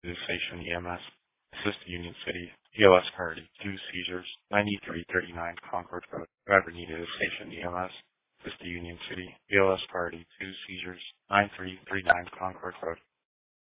to Station EMS. Assist Union City. EOS priority 2 seizures 9339 Concord Road. Driver needed to Station EMS. Assist Union City. EOS priority 2 seizures 9339 Concord Road.